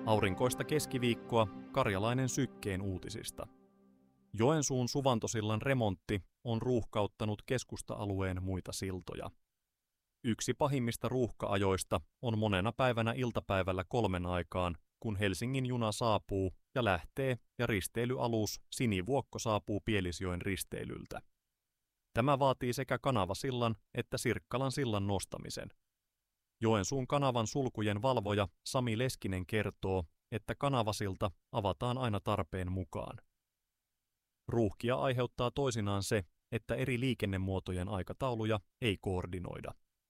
Aurinkoista keskiviikkoa Karjalainen Sykkeen uutisista. Joensuun Suvantosillan remontti on ruuhkauttanut keskusta-alueen muita siltoja. Yksi pahimmista ruuhka-ajoista on monena päivänä iltapäivällä 3 aikaan, kun Helsingin juna saapuu ja lähtee ja risteilyalus Sinivuokko saapuu Pielisjoen risteilyltä. Tämä vaatii sekä Kanavasillan että Sirkkalan sillan nostamisen. Joensuun kanavan sulkujen valvoja Sami Leskinen kertoo, että Kanavasilta avataan aina tarpeen mukaan. Ruuhkia aiheuttaa toisinaan se, että eri liikennemuotojen aikatauluja ei koordinoida.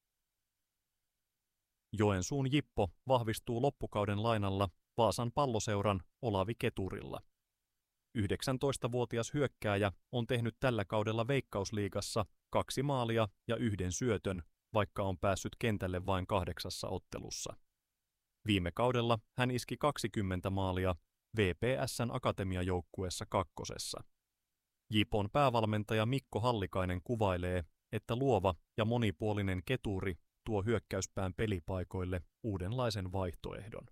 Joensuun Jippo vahvistuu loppukauden lainalla Vaasan Palloseuran Olavi Keturilla. 19-vuotias hyökkääjä on tehnyt tällä kaudella Veikkausliigassa 2 maalia ja 1 syötön, vaikka on päässyt kentälle vain 8 ottelussa. Viime kaudella hän iski 20 maalia VPS:n akatemiajoukkueessa 2. Jipon päävalmentaja Mikko Hallikainen kuvailee, että luova ja monipuolinen Keturi tuo hyökkäyspään pelipaikoille uudenlaisen vaihtoehdon.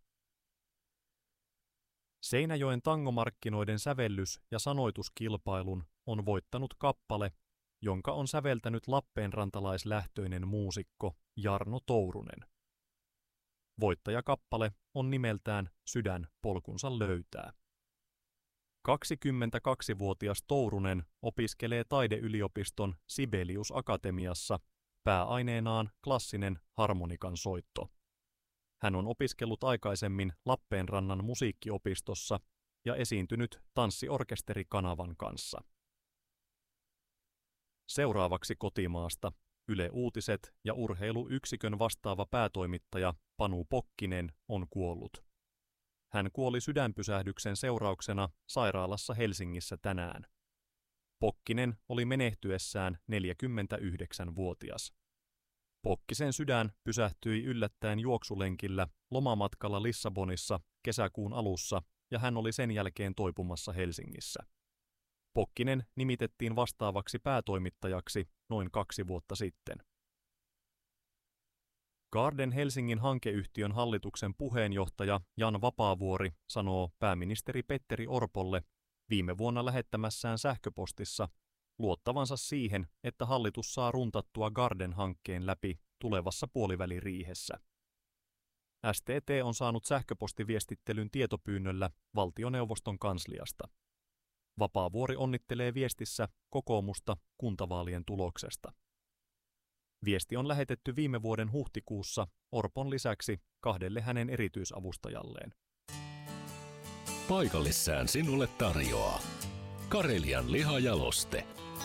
Seinäjoen tangomarkkinoiden sävellys- ja sanoituskilpailun on voittanut kappale, jonka on säveltänyt lappeenrantalaislähtöinen muusikko Jarno Tourunen. Voittajakappale on nimeltään Sydän polkunsa löytää. 22-vuotias Tourunen opiskelee taideyliopiston Sibelius Akatemiassa, pääaineenaan klassinen harmonikan soitto. Hän on opiskellut aikaisemmin Lappeenrannan musiikkiopistossa ja esiintynyt tanssiorkesteri Kanavan kanssa. Seuraavaksi kotimaasta Yle Uutiset ja urheiluyksikön vastaava päätoimittaja Panu Pokkinen on kuollut. Hän kuoli sydänpysähdyksen seurauksena sairaalassa Helsingissä tänään. Pokkinen oli menehtyessään 49-vuotias. Pokkisen sydän pysähtyi yllättäen juoksulenkillä lomamatkalla Lissabonissa kesäkuun alussa ja hän oli sen jälkeen toipumassa Helsingissä. Pokkinen nimitettiin vastaavaksi päätoimittajaksi noin 2 vuotta sitten. Garden Helsingin hankeyhtiön hallituksen puheenjohtaja Jan Vapaavuori sanoo pääministeri Petteri Orpolle viime vuonna lähettämässään sähköpostissa luottavansa siihen, että hallitus saa runtattua Garden-hankkeen läpi tulevassa puoliväliriihessä. STT on saanut sähköpostiviestittelyn tietopyynnöllä valtioneuvoston kansliasta. Vapaavuori onnittelee viestissä kokoomusta kuntavaalien tuloksesta. Viesti on lähetetty viime vuoden huhtikuussa Orpon lisäksi 2 hänen erityisavustajalleen. Paikallissään sinulle tarjoaa Karelian lihajaloste.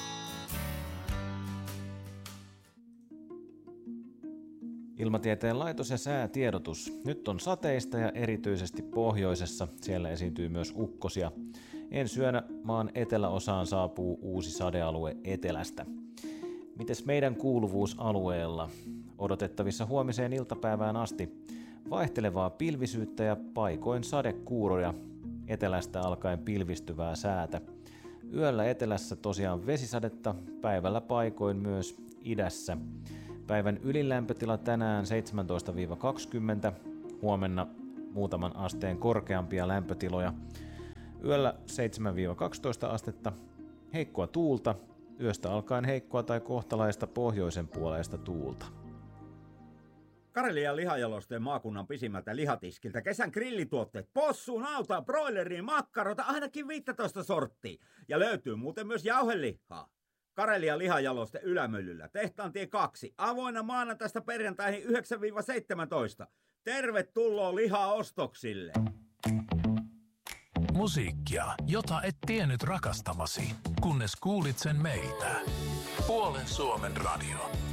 Ilmatieteen laitos ja säätiedotus. Nyt on sateista ja erityisesti pohjoisessa. Siellä esiintyy myös ukkosia. Ensi yönä maan eteläosaan saapuu uusi sadealue etelästä. Mites meidän kuuluvuusalueella? Odotettavissa huomiseen iltapäivään asti vaihtelevaa pilvisyyttä ja paikoin sadekuuroja. Etelästä alkaen pilvistyvää säätä. Yöllä etelässä tosiaan vesisadetta, päivällä paikoin myös idässä. Päivän ylilämpötila tänään 17-20, huomenna muutaman asteen korkeampia lämpötiloja. Yöllä 7-12 astetta, heikkoa tuulta, yöstä alkaen heikkoa tai kohtalaista pohjoisen puoleista tuulta. Karelian lihajalosteen maakunnan pisimmältä lihatiskiltä kesän grillituotteet, possuun, nautaan, broileriin, makkarota, ainakin 15 sorttia. Ja löytyy muuten myös jauhelihaa. Karelian lihajaloste Ylämyllyllä, Tehtaantie 2, avoinna maanantaista perjantaihin 9-17. Tervetuloa lihaostoksille! Musiikkia, jota et tiennyt rakastavasi, kunnes kuulit sen meiltä. Puolen Suomen radio.